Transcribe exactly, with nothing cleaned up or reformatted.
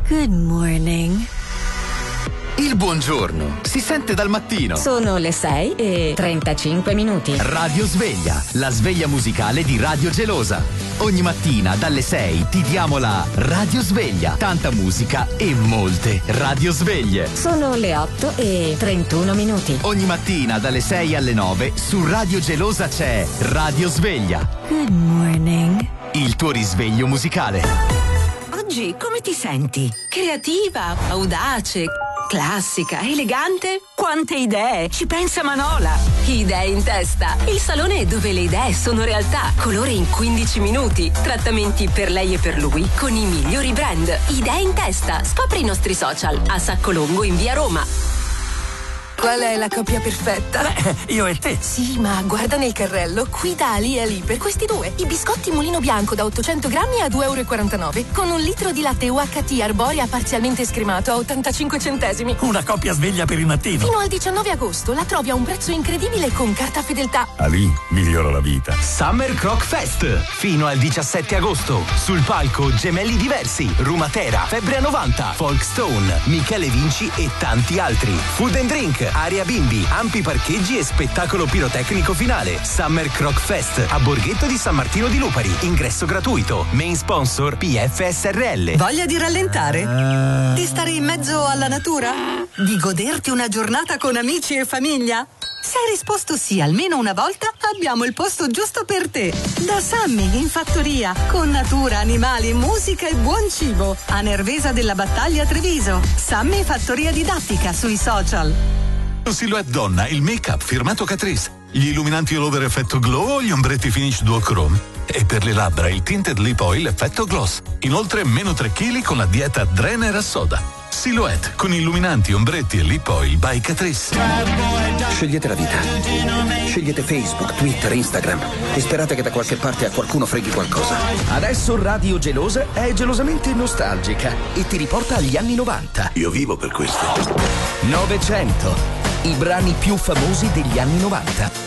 Good morning. Il buongiorno si sente dal mattino. Sono le sei e trentacinque minuti. Radio Sveglia, la sveglia musicale di Radio Gelosa. Ogni mattina dalle sei ti diamo la Radio Sveglia. Tanta musica e molte radio sveglie. Sono le otto e trentuno minuti. Ogni mattina dalle sei alle nove su Radio Gelosa c'è Radio Sveglia. Good morning. Il tuo risveglio musicale. Oggi come ti senti? Creativa, audace, classica, elegante? Quante idee! Ci pensa Manola! Idee in testa! Il salone dove le idee sono realtà. Colore in quindici minuti. Trattamenti per lei e per lui con i migliori brand. Idee in testa. Scopri i nostri social a Saccolongo in via Roma. Qual è la coppia perfetta? Beh, io e te. Sì, ma guarda nel carrello, qui da Ali e Ali per questi due. I biscotti Mulino Bianco da ottocento grammi a due e quarantanove euro con un litro di latte U H T Arborea parzialmente scremato a ottantacinque centesimi. Una coppia sveglia per il mattino. Fino al diciannove agosto la trovi a un prezzo incredibile con carta fedeltà. Ali migliora la vita. Summer Croc Fest fino al diciassette agosto. Sul palco Gemelli Diversi, Rumatera, Febbre a novanta, Folkstone, Michele Vinci e tanti altri. Food and Drink, area bimbi, ampi parcheggi e spettacolo pirotecnico finale. Summer Croc Fest a Borghetto di San Martino di Lupari. Ingresso gratuito. Main sponsor P F S R L. Voglia di rallentare? Uh... Di stare in mezzo alla natura? Di goderti una giornata con amici e famiglia? Se hai risposto sì almeno una volta, abbiamo il posto giusto per te. Da Sammy in fattoria, con natura, animali, musica e buon cibo. A Nervesa della Battaglia Treviso. Sammy Fattoria Didattica sui social. Silhouette donna, il make-up firmato Catrice, gli illuminanti all over effetto glow o gli ombretti finish duochrome. E per le labbra il tinted lip oil effetto gloss. Inoltre meno tre chili con la dieta Drener a soda. Silhouette con illuminanti, ombretti e lip oil by Catrice. Scegliete la vita. Scegliete Facebook, Twitter, Instagram e sperate che da qualche parte a qualcuno freghi qualcosa. Adesso Radio Gelosa è gelosamente nostalgica e ti riporta agli anni novanta. Io vivo per questo. novecento. I brani più famosi degli anni novanta.